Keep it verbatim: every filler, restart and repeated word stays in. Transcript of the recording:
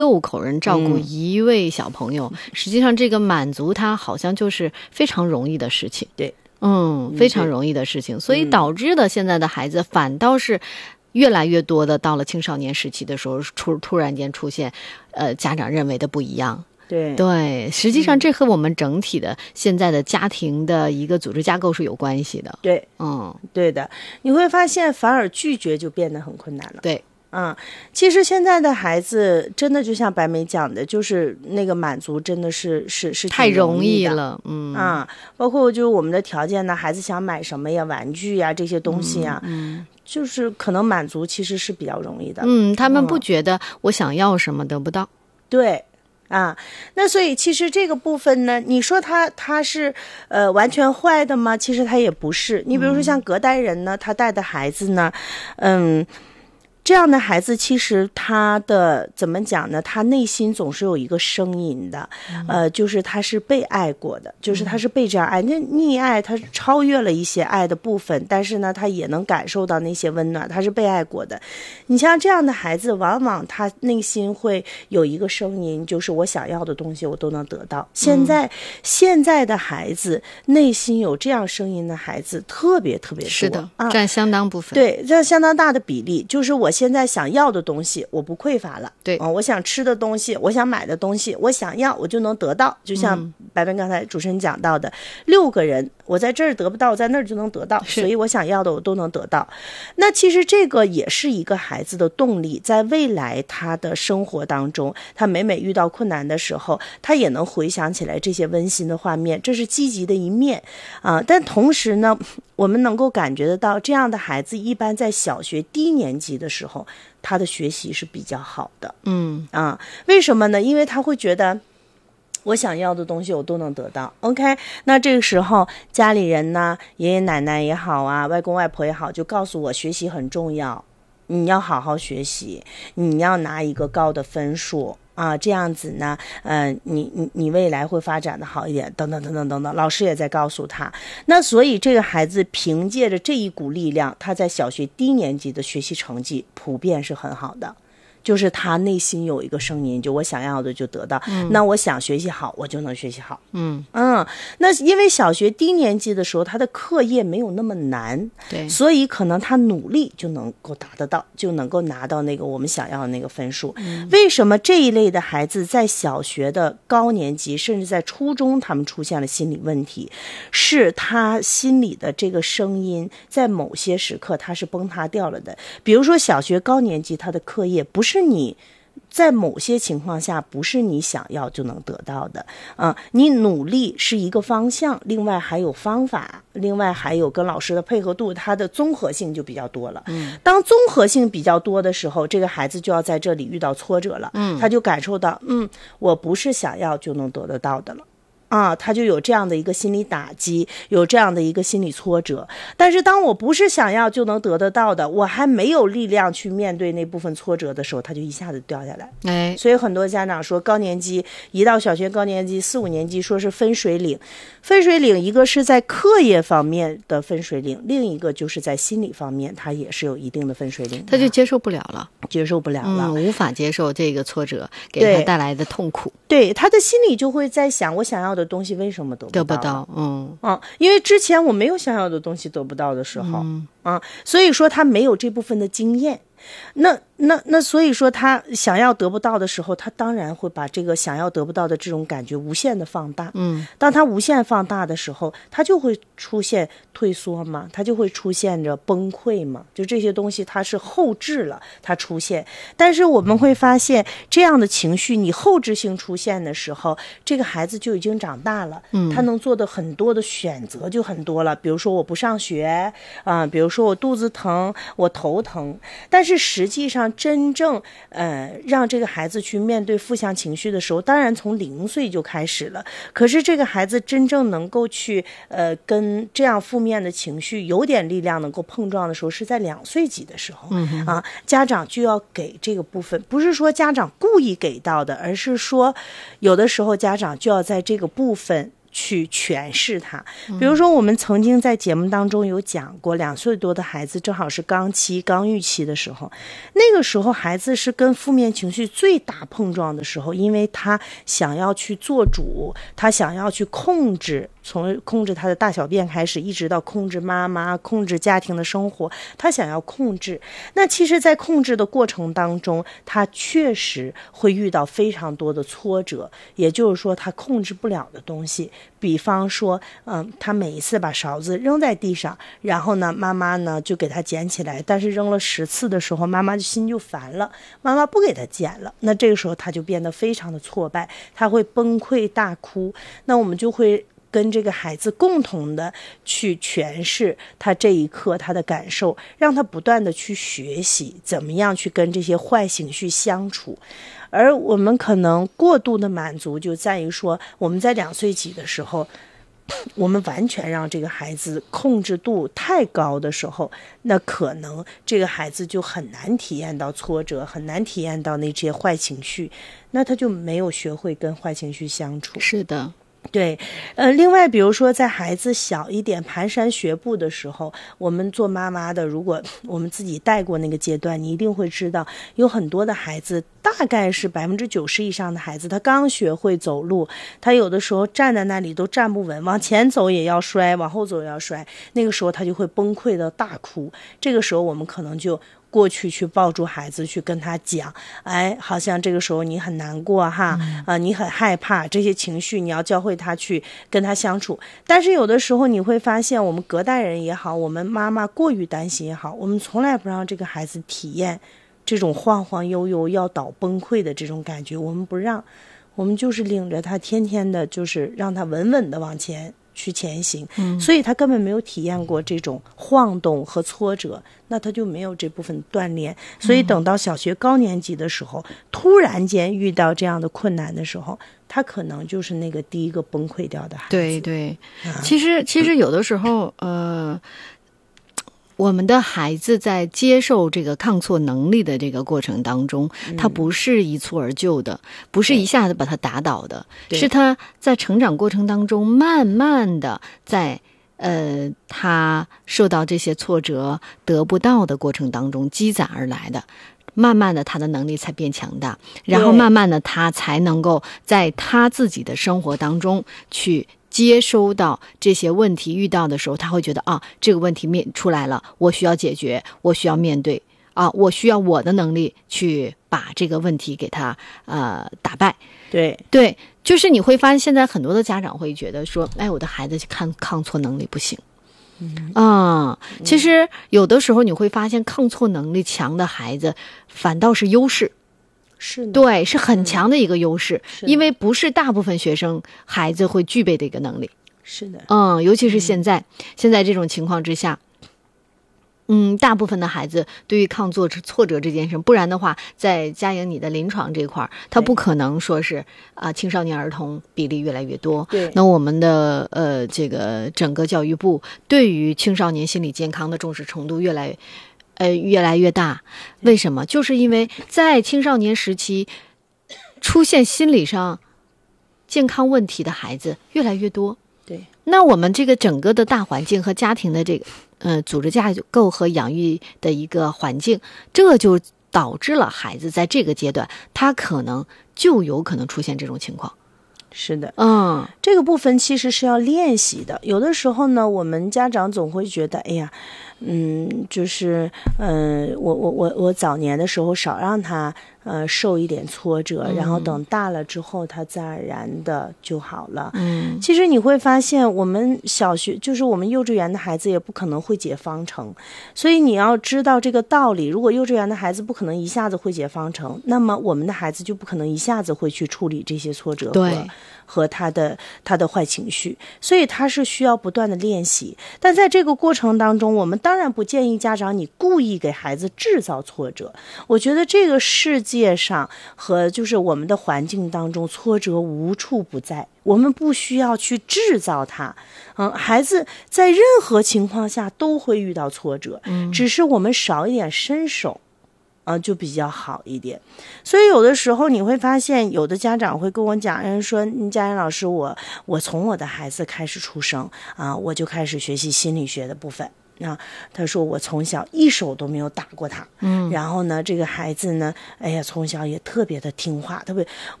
六口人照顾一位小朋友，嗯、实际上这个满足他好像就是非常容易的事情。 对， 嗯，非常容易的事情，所以导致的现在的孩子反倒是越来越多的到了青少年时期的时候，突突然间出现，呃，家长认为的不一样。 对对，实际上这和我们整体的现在的家庭的一个组织架构是有关系的。 对， 嗯， 对的，你会发现反而拒绝就变得很困难了。 对。 嗯，其实现在的孩子真的就像白梅讲的，就是那个满足真的是是是太容易的了，嗯啊，包括就是我们的条件呢，孩子想买什么呀，玩具呀这些东西啊， 嗯，嗯就是可能满足其实是比较容易的。 嗯，他们不觉得我想要什么得不到。 嗯、对。啊，那所以其实这个部分呢，你说他他是呃完全坏的吗？其实他也不是。你比如说像隔代人呢，他带的孩子呢，嗯。这样的孩子其实他的怎么讲呢，他内心总是有一个声音的、嗯、呃，就是他是被爱过的，就是他是被这样爱，那溺爱他超越了一些爱的部分，但是呢他也能感受到那些温暖，他是被爱过的。你像这样的孩子，往往他内心会有一个声音，就是我想要的东西我都能得到。现在、嗯、现在的孩子内心有这样声音的孩子特别特别多， 是的、啊、占相当部分， 对，占相当大的比例，就是我现在想要的东西我不匮乏了， 对、 嗯、我想吃的东西，我想买的东西，我想要我就能得到，就像白白刚才主持人讲到的、嗯、六个人我在这儿得不到，我在那儿就能得到，所以我想要的我都能得到。那其实这个也是一个孩子的动力，在未来他的生活当中，他每每遇到困难的时候，他也能回想起来这些温馨的画面，这是积极的一面啊。但同时呢，我们能够感觉得到，这样的孩子一般在小学低年级的时候，他的学习是比较好的。 嗯啊，为什么呢？因为他会觉得我想要的东西我都能得到 OK， 那这个时候家里人呢，爷爷奶奶也好啊，外公外婆也好，就告诉我学习很重要，你要好好学习，你要拿一个高的分数啊，这样子呢，呃，你你你未来会发展的好一点，等等等等等等，老师也在告诉他。那所以这个孩子凭借着这一股力量，他在小学低年级的学习成绩普遍是很好的。就是他内心有一个声音，就我想要的就得到、嗯、那我想学习好我就能学习好。 嗯嗯，那因为小学低年级的时候他的课业没有那么难， 对， 所以可能他努力就能够达得到，就能够拿到那个我们想要的那个分数、嗯、为什么这一类的孩子在小学的高年级甚至在初中他们出现了心理问题，是他心里的这个声音在某些时刻他是崩塌掉了的。比如说小学高年级他的课业不是是你在某些情况下不是你想要就能得到的啊、嗯！你努力是一个方向，另外还有方法，另外还有跟老师的配合度，它的综合性就比较多了。 嗯， 当综合性比较多的时候，这个孩子就要在这里遇到挫折了。 嗯， 他就感受到，嗯，我不是想要就能得得到的了。啊，他就有这样的一个心理打击，有这样的一个心理挫折。但是当我不是想要就能得得到的，我还没有力量去面对那部分挫折的时候，他就一下子掉下来。 哎， 所以很多家长说高年级一到小学高年级四五年级说是分水岭，分水岭一个是在课业方面的分水岭，另一个就是在心理方面他也是有一定的分水岭的， 他就接受不了了， 接受不了了、 嗯、无法接受这个挫折给他带来的痛苦。 对，对他的心里就会在想，我想要的东西为什么得不到？ 得不到，嗯嗯，因为之前我没有想要的东西得不到的时候， 嗯啊，所以说他没有这部分的经验。那那那所以说他想要得不到的时候，他当然会把这个想要得不到的这种感觉无限的放大。 嗯， 当他无限放大的时候，他就会出现退缩嘛，他就会出现着崩溃嘛，就这些东西它是后置了，它出现。但是我们会发现，这样的情绪你后置性出现的时候，这个孩子就已经长大了， 嗯， 他能做的很多的选择就很多了。比如说我不上学啊、呃，比如说我肚子疼，我头疼，但是实际上真正呃让这个孩子去面对负向情绪的时候，当然从零岁就开始了，可是这个孩子真正能够去呃跟这样负面的情绪有点力量能够碰撞的时候，是在两岁几的时候、 嗯、 啊，家长就要给这个部分，不是说家长故意给到的，而是说有的时候家长就要在这个部分去诠释它。比如说我们曾经在节目当中有讲过，两岁多的孩子正好是刚期刚预期的时候，那个时候孩子是跟负面情绪最大碰撞的时候，因为他想要去做主，他想要去控制，从控制他的大小便开始，一直到控制妈妈，控制家庭的生活，他想要控制。那其实在控制的过程当中，他确实会遇到非常多的挫折，也就是说他控制不了的东西，比方说嗯，他每一次把勺子扔在地上，然后呢妈妈呢就给他捡起来，但是扔了十次的时候，妈妈就心就烦了，妈妈不给他捡了，那这个时候他就变得非常的挫败，他会崩溃大哭。那我们就会跟这个孩子共同的去诠释他这一刻他的感受，让他不断的去学习怎么样去跟这些坏情绪相处。而我们可能过度的满足就在于说，我们在两岁几的时候，我们完全让这个孩子控制度太高的时候，那可能这个孩子就很难体验到挫折，很难体验到那些坏情绪，那他就没有学会跟坏情绪相处。 是的。 对，呃，另外比如说在孩子小一点蹒跚学步的时候，我们做妈妈的，如果我们自己带过那个阶段，你一定会知道，有很多的孩子，大概是百分之九十以上的孩子，他刚学会走路，他有的时候站在那里都站不稳，往前走也要摔，往后走也要摔，那个时候他就会崩溃的大哭。这个时候我们可能就过去去抱住孩子，去跟他讲，哎，好像这个时候你很难过哈，嗯、呃，你很害怕，这些情绪你要教会他去跟他相处。但是有的时候你会发现，我们隔代人也好，我们妈妈过于担心也好，我们从来不让这个孩子体验这种晃晃悠悠要倒崩溃的这种感觉，我们不让，我们就是领着他天天的，就是让他稳稳的往前去前行，嗯，所以他根本没有体验过这种晃动和挫折，那他就没有这部分锻炼。所以等到小学高年级的时候，嗯、突然间遇到这样的困难的时候，他可能就是那个第一个崩溃掉的孩子。 对对，啊、其实其实有的时候，呃。我们的孩子在接受这个抗挫能力的这个过程当中，嗯、他不是一蹴而就的，不是一下子把他打倒的，是他在成长过程当中慢慢的在呃他受到这些挫折得不到的过程当中积攒而来的。慢慢的他的能力才变强大，然后慢慢的他才能够在他自己的生活当中去接收到这些问题，遇到的时候他会觉得啊，这个问题面出来了，我需要解决，我需要面对啊，我需要我的能力去把这个问题给他呃打败。 对对，就是你会发现现在很多的家长会觉得说，哎，我的孩子抗抗挫能力不行。嗯啊，其实有的时候你会发现抗挫能力强的孩子反倒是优势。 是的， 对，是很强的一个优势，嗯、因为不是大部分学生孩子会具备的一个能力。 是的， 嗯，尤其是现在、嗯、现在这种情况之下，嗯，大部分的孩子对于抗挫挫折这件事，不然的话，在佳莹你的临床这块儿，他不可能说是啊、呃，青少年儿童比例越来越多。 对， 那我们的呃这个整个教育部对于青少年心理健康的重视程度越来越。呃，越来越大，为什么？就是因为在青少年时期出现心理上健康问题的孩子越来越多。 对， 那我们这个整个的大环境和家庭的这个呃组织架构和养育的一个环境，这就导致了孩子在这个阶段，他可能就有可能出现这种情况。 是的， 嗯， 这个部分其实是要练习的。有的时候呢，我们家长总会觉得，哎呀，嗯，就是，嗯、呃，我我我我早年的时候少让他呃受一点挫折，然后等大了之后，他自然而然的就好了。嗯，其实你会发现，我们小学就是我们幼稚园的孩子也不可能会解方程，所以你要知道这个道理。如果幼稚园的孩子不可能一下子会解方程，那么我们的孩子就不可能一下子会去处理这些挫折。 对。 和他的他的坏情绪，所以他是需要不断的练习。但在这个过程当中，我们当然不建议家长你故意给孩子制造挫折。我觉得这个世界上和就是我们的环境当中，挫折无处不在，我们不需要去制造它。嗯，孩子在任何情况下都会遇到挫折，嗯，只是我们少一点伸手。 啊，就比较好一点。所以有的时候你会发现，有的家长会跟我讲，人说佳妍老师，我我从我的孩子开始出生啊，我就开始学习心理学的部分。啊，他说我从小一手都没有打过他，嗯，然后呢，这个孩子呢，哎呀，从小也特别的听话，特别，